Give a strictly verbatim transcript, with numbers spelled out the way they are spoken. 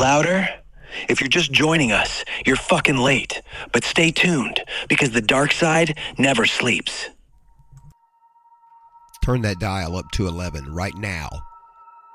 Louder? If you're just joining us, you're fucking late. But stay tuned, because the dark side never sleeps. Turn that dial up to eleven right now.